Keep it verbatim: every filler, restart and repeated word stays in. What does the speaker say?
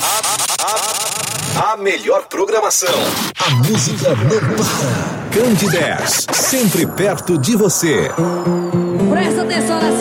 A melhor programação. A música não para. Candidez, sempre perto de você. Presta atenção nessa